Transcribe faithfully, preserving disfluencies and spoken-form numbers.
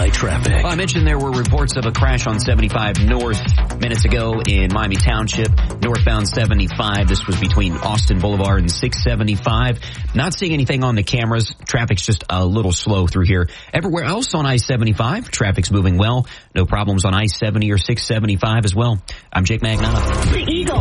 Eye traffic. Well, I mentioned there were reports of a crash on seventy-five North minutes ago in Miami Township, northbound seventy-five. This was between Austin Boulevard and six seventy-five. Not seeing anything on the cameras. Traffic's just a little slow through here. Everywhere else on I seventy-five, traffic's moving well. No problems on I seventy or six seventy-five as well. I'm Jake Magnotta. The Eagle.